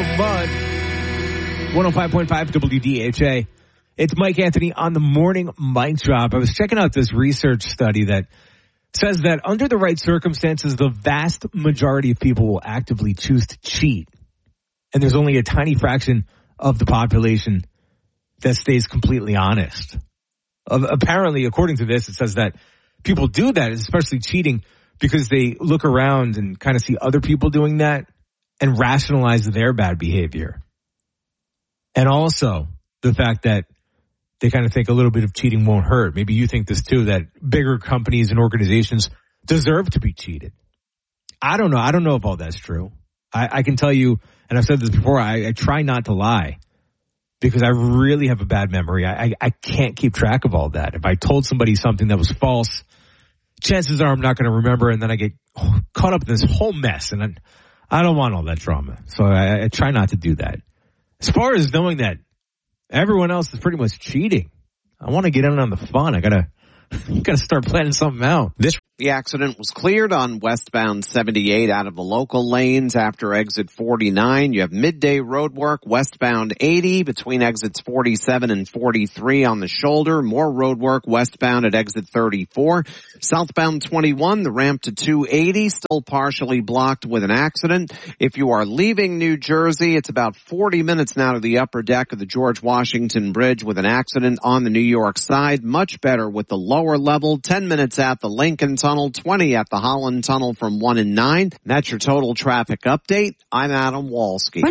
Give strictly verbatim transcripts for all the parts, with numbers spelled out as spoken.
of Mud. one oh five point five W D H A. It's Mike Anthony on the morning mic drop. I was checking out this research study that says that under the right circumstances, the vast majority of people will actively choose to cheat. And there's only a tiny fraction of the population that stays completely honest. Uh, apparently, according to this, it says that people do that, especially cheating, because they look around and kind of see other people doing that and rationalize their bad behavior. And also the fact that they kind of think a little bit of cheating won't hurt. Maybe you think this too, that bigger companies and organizations deserve to be cheated. I don't know. I don't know if all that's true. I, I can tell you, and I've said this before, I, I try not to lie because I really have a bad memory. I, I, I can't keep track of all that. If I told somebody something that was false, chances are I'm not going to remember, and then I get caught up in this whole mess, and I, I don't want all that drama. So I, I try not to do that. As far as knowing that everyone else is pretty much cheating, I want to get in on the fun. I gotta, gotta start planning something out. This the accident was cleared on westbound seventy-eight out of the local lanes after exit forty-nine. You have midday road work westbound eighty between exits forty-seven and forty-three on the shoulder. More road work westbound at exit thirty-four. Southbound twenty-one, the ramp to two eighty, still partially blocked with an accident. If you are leaving New Jersey, it's about forty minutes now to the upper deck of the George Washington Bridge with an accident on the New York side. Much better with the lower level. ten minutes at the Lincoln Tunnel, twenty at the Holland Tunnel from one and nine. That's your total traffic update. I'm Adam Walski.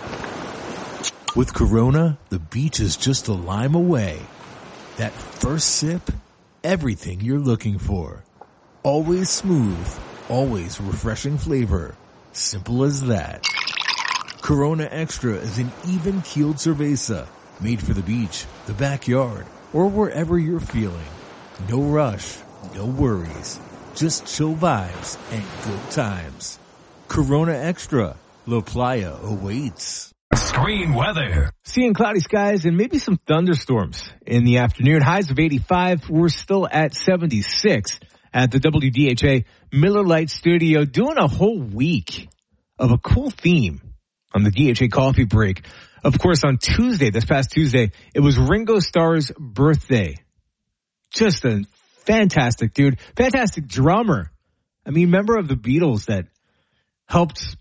With Corona, the beach is just a lime away. That first sip, everything you're looking for. Always smooth, always refreshing flavor. Simple as that. Corona Extra is an even-keeled cerveza made for the beach, the backyard, or wherever you're feeling. No rush, no worries. Just chill vibes and good times. Corona Extra. La Playa awaits. Screen weather. Seeing cloudy skies and maybe some thunderstorms in the afternoon. Highs of eighty-five. We're still at seventy-six at the W D H A Miller Lite Studio, doing a whole week of a cool theme on the D H A Coffee Break. Of course, on Tuesday, this past Tuesday, it was Ringo Starr's birthday. Just a fantastic dude. Fantastic drummer. I mean, member of the Beatles that helped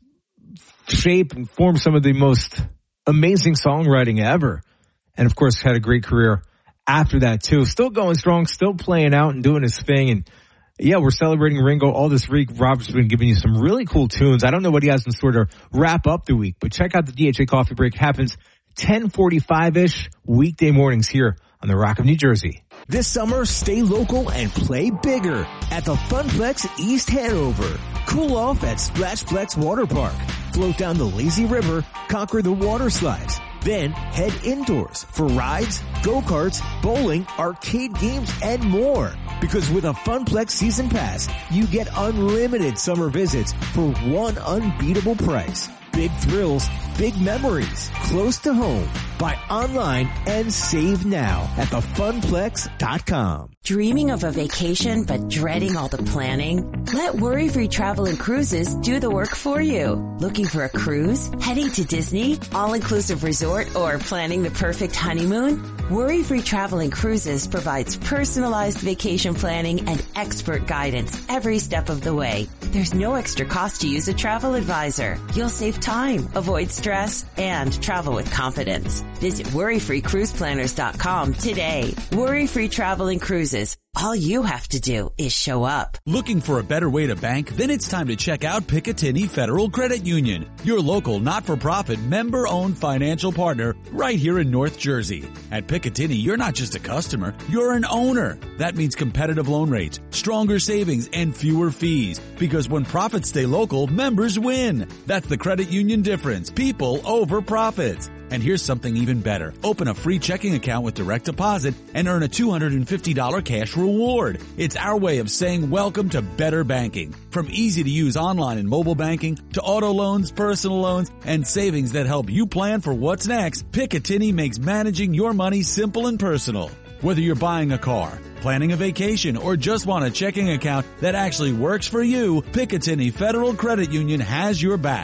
shape and form some of the most amazing songwriting ever. And of course, had a great career after that too. Still going strong, still playing out and doing his thing. And yeah, we're celebrating Ringo all this week. Robert's been giving you some really cool tunes. I don't know what he has in store to wrap up the week, but check out the D H A Coffee Break. It happens ten forty-five-ish weekday mornings here on the Rock of New Jersey. This summer, stay local and play bigger at the Funplex East Hanover. Cool off at Splashplex Water Park. Float down the lazy river, conquer the water slides. Then head indoors for rides, go-karts, bowling, arcade games, and more. Because with a Funplex Season Pass, you get unlimited summer visits for one unbeatable price. Big thrills, big memories, close to home. Buy online and save now at the funplex dot com. Dreaming of a vacation but dreading all the planning? Let Worry-Free Travel and Cruises do the work for you. Looking for a cruise? Heading to Disney? All-inclusive resort? Or planning the perfect honeymoon? Worry-Free Travel and Cruises provides personalized vacation planning and expert guidance every step of the way. There's no extra cost to use a travel advisor. You'll save time, avoid stress, and travel with confidence. Visit worry free cruise planners dot com today. Worry-Free Travel and Cruises. All you have to do is show up. Looking for a better way to bank? Then it's time to check out Picatinny Federal Credit Union, your local not-for-profit member-owned financial partner right here in North Jersey. At Picatinny, you're not just a customer, you're an owner. That means competitive loan rates, stronger savings, and fewer fees. Because when profits stay local, members win. That's the credit union difference. People over profits. And here's something even better. Open a free checking account with direct deposit and earn a two hundred fifty dollars cash reward. It's our way of saying welcome to better banking. From easy-to-use online and mobile banking to auto loans, personal loans, and savings that help you plan for what's next, Picatinny makes managing your money simple and personal. Whether you're buying a car, planning a vacation, or just want a checking account that actually works for you, Picatinny Federal Credit Union has your back.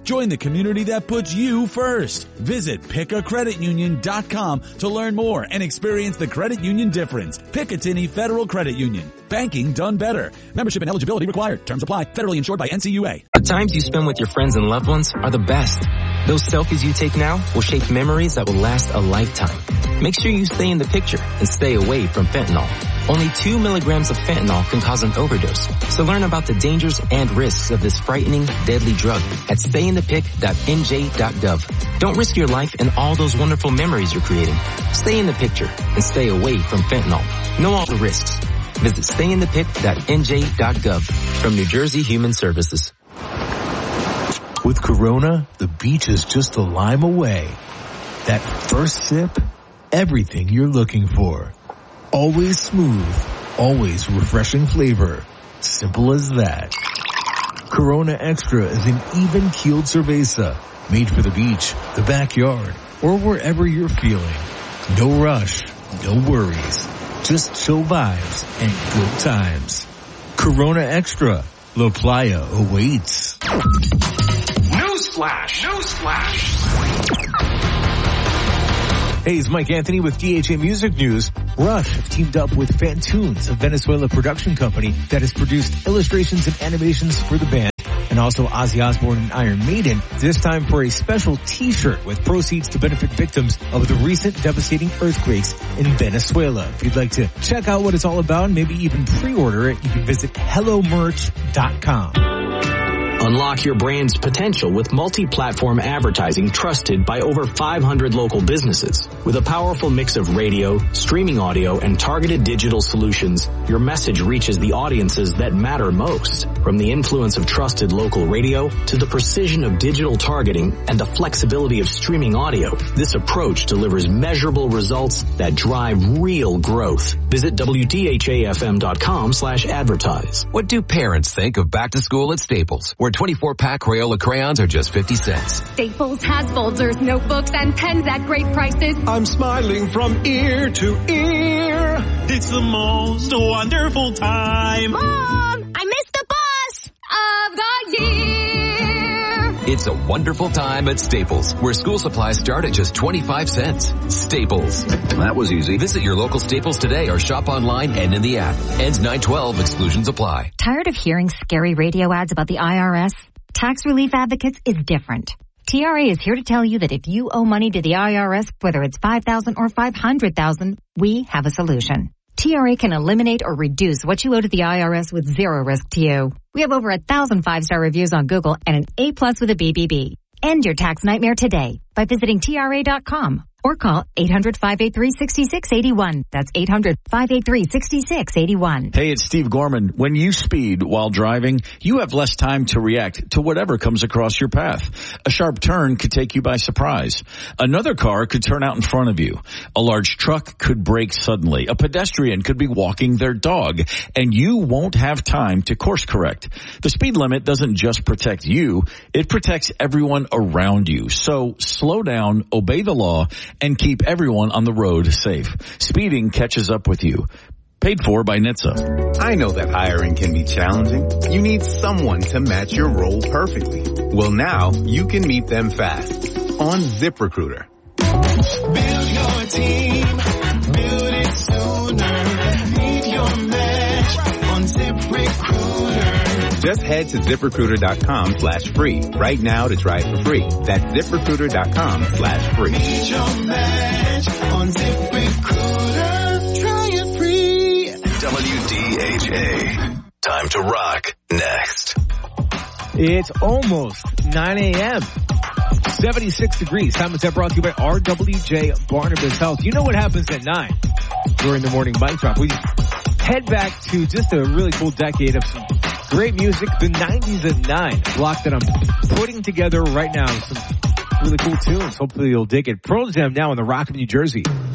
Join the community that puts you first. Visit pick a credit union dot com to learn more and experience the credit union difference. Picatinny Federal Credit Union. Banking done better. Membership and eligibility required. Terms apply. Federally insured by N C U A. The times you spend with your friends and loved ones are the best. Those selfies you take now will shape memories that will last a lifetime. Make sure you stay in the picture and stay away from fentanyl. Only two milligrams of fentanyl can cause an overdose. So learn about the dangers and risks of this frightening, deadly drug at stay in the pic dot N J dot gov. Don't risk your life and all those wonderful memories you're creating. Stay in the picture and stay away from fentanyl. Know all the risks. Visit stay in the pic dot N J dot gov from New Jersey Human Services. With Corona, the beach is just a lime away. That first sip, everything you're looking for. Always smooth, always refreshing flavor. Simple as that. Corona Extra is an even-keeled cerveza made for the beach, the backyard, or wherever you're feeling. No rush, no worries. Just chill vibes and good times. Corona Extra. La Playa awaits. Newsflash! Newsflash! Hey, it's Mike Anthony with D H A Music News. Rush have teamed up with Fantunes, a Venezuela production company that has produced illustrations and animations for the band, and also Ozzy Osbourne and Iron Maiden, this time for a special t-shirt with proceeds to benefit victims of the recent devastating earthquakes in Venezuela. If you'd like to check out what it's all about and maybe even pre-order it, you can visit hello merch dot com. Unlock your brand's potential with multi-platform advertising trusted by over five hundred local businesses. With a powerful mix of radio, streaming audio, and targeted digital solutions, your message reaches the audiences that matter most. From the influence of trusted local radio to the precision of digital targeting and the flexibility of streaming audio, this approach delivers measurable results that drive real growth. Visit W D H A F M dot com slash advertise. What do parents think of back to school at Staples, where twenty-four pack Crayola crayons are just fifty cents? Staples has folders, notebooks, and pens at great prices. I'm smiling from ear to ear. It's the most wonderful time. Mom, I missed the bus of the year. It's a wonderful time at Staples, where school supplies start at just twenty-five cents. Staples. That was easy. Visit your local Staples today or shop online and in the app. Ends nine twelve. Exclusions apply. Tired of hearing scary radio ads about the I R S? Tax Relief Advocates is different. T R A is here to tell you that if you owe money to the I R S, whether it's five thousand dollars or five hundred thousand dollars, we have a solution. T R A can eliminate or reduce what you owe to the I R S with zero risk to you. We have over a thousand five-star reviews on Google and an A plus with a B B B. End your tax nightmare today by visiting T R A dot com or call eight hundred, five eight three, six six eight one. That's eight hundred, five eight three, six six eight one. Hey, it's Steve Gorman. When you speed while driving, you have less time to react to whatever comes across your path. A sharp turn could take you by surprise. Another car could turn out in front of you. A large truck could brake suddenly. A pedestrian could be walking their dog, and you won't have time to course correct. The speed limit doesn't just protect you, it protects everyone around you. So slow down, obey the law, and keep everyone on the road safe. Speeding catches up with you. Paid for by N H T S A. I know that hiring can be challenging. You need someone to match your role perfectly. Well, now you can meet them fast on ZipRecruiter. Build your team. Build it sooner. Meet your match on ZipRecruiter. Just head to ZipRecruiter dot com slash free right now to try it for free. That's ZipRecruiter dot com slash free. Meet your match on ZipRecruiter. Try it free. W D H A. Time to rock. Next. It's almost nine a.m. seventy-six degrees. Time to brought to you by R W J Barnabas Health. You know what happens at nine during the morning bike drop. We head back to just a really cool decade of some great music, the nineties at nine. Block that I'm putting together right now. Some really cool tunes. Hopefully you'll dig it. Pearl Jam now on the Rock of New Jersey.